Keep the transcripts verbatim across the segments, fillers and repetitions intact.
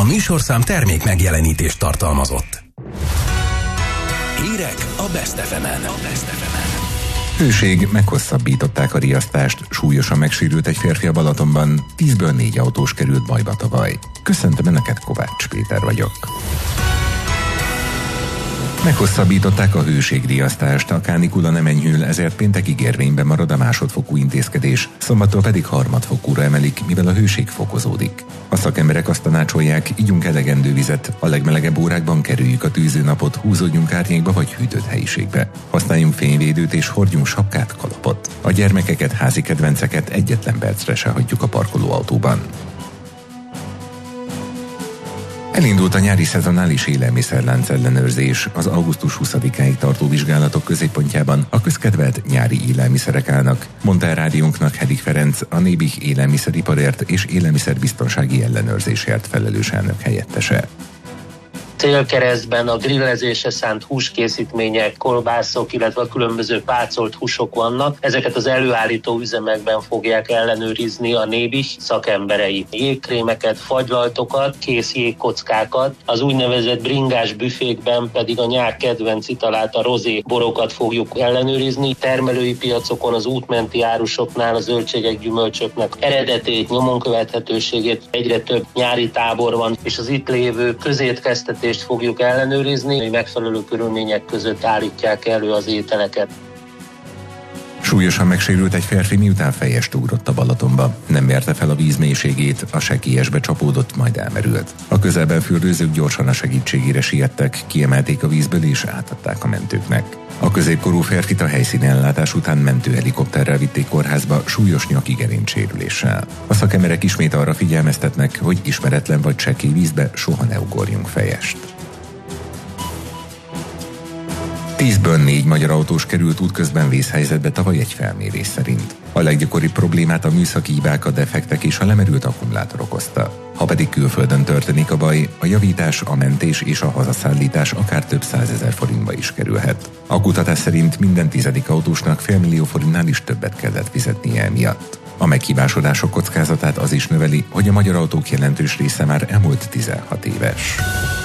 A műsorszám termék megjelenítést tartalmazott. Hírek a Best ef emen. Hőség, meghosszabbították a riasztást, súlyosan megsérült egy férfi a Balatonban, tízből négy autós került bajba tavaly. Köszöntöm Önöket, Kovács Péter vagyok. Meghosszabbították a hőségriasztást, a kánikula nem enyhül, ezért péntekig érvényben marad a másodfokú intézkedés, szombattól pedig harmadfokúra emelik, mivel a hőség fokozódik. A szakemberek azt tanácsolják, igyunk elegendő vizet, a legmelegebb órákban kerüljük a tűzőnapot, húzódjunk árnyékba vagy hűtött helyiségbe. Használjunk fényvédőt és hordjunk sapkát, kalapot. A gyermekeket, házi kedvenceket egyetlen percre se hagyjuk a parkolóautóban. Elindult a nyári szezonális élelmiszerlánc ellenőrzés. Az augusztus huszadikáig tartó vizsgálatok középpontjában a közkedvelt nyári élelmiszerek állnak, mondta el rádiónknak Hedik Ferenc, a Nébih élelmiszeriparért és élelmiszerbiztonsági ellenőrzésért felelős elnök helyettese. Célkeresztben a grillezésre szánt húskészítmények, kolbászok, illetve a különböző pácolt húsok vannak. Ezeket az előállító üzemekben fogják ellenőrizni a Nébih szakemberei. Jégkrémeket, fagylaltokat, kész jégkockákat, az úgynevezett bringás büfékben pedig a nyár kedvenc italát, a rozé borokat fogjuk ellenőrizni. Termelői piacokon, az útmenti árusoknál a zöldségek, gyümölcsöknek eredetét, nyomon követhetőségét, egyre több nyári tábor van, és az itt lévő közétkeztetés fogjuk ellenőrizni, hogy megfelelő körülmények között állítják elő az ételeket. Súlyosan megsérült egy férfi, miután fejest ugrott a Balatonba. Nem mérte fel a víz mélységét, a sekélyesbe csapódott, majd elmerült. A közelben fürdőzők gyorsan a segítségére siettek, kiemelték a vízből és átadták a mentőknek. A középkorú férfit a helyszíni ellátás után mentőhelikopterrel vitték kórházba súlyos nyaki gerincsérüléssel. A szakemberek ismét arra figyelmeztetnek, hogy ismeretlen vagy csekély vízbe soha ne ugorjunk fejest. Tízből négy magyar autós került útközben vészhelyzetbe tavaly egy felmérés szerint. A leggyakoribb problémát a műszaki hibák, a defektek és a lemerült akkumulátor okozta. Ha pedig külföldön történik a baj, a javítás, a mentés és a hazaszállítás akár több százezer forintba is kerülhet. A kutatás szerint minden tizedik autósnak félmillió forintnál is többet kellett fizetnie emiatt. A meghibásodások kockázatát az is növeli, hogy a magyar autók jelentős része már elmúlt tizenhat éves.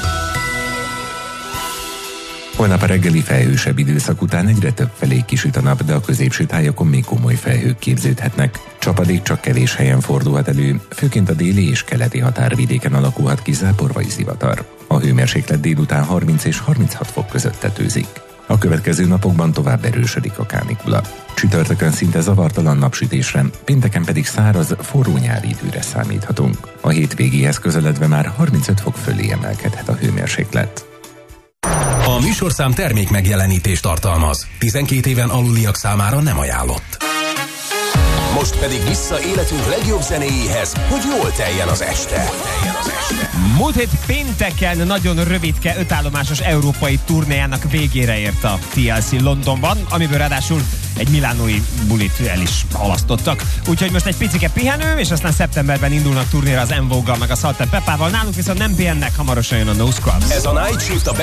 Holnap a reggeli felhősebb időszak után egyre több felé kisüt a nap, de a középső tájakon még komoly felhők képződhetnek. Csapadék csak kevés helyen fordulhat elő, főként a déli és keleti határvidéken alakulhat ki zápor vagy zivatar. A hőmérséklet délután harminc és harminchat fok között tetőzik. A következő napokban tovább erősödik a kánikula. Csütörtökön szinte zavartalan napsütésre, pénteken pedig száraz, forró nyári időre számíthatunk. A hétvégéhez közeledve már harmincöt fok fölé emelkedhet a hőmérséklet. A műsorszám termék megjelenítést tartalmaz. tizenkét éven aluliak számára nem ajánlott. Most pedig vissza életünk legjobb zenéjéhez, hogy jól teljen az este. Múlt hét pénteken nagyon rövidke ötállomásos európai turnéjának végére ért a té el cé Londonban, amiből ráadásul egy milánói bulit el is halasztottak. Úgyhogy most egy picike pihenő, és aztán szeptemberben indulnak turnéra az En Vogue-gal meg a Salt and Peppával. Nálunk viszont nem pihennek, hamarosan jön a No Scrubs. Ez a Night Shift a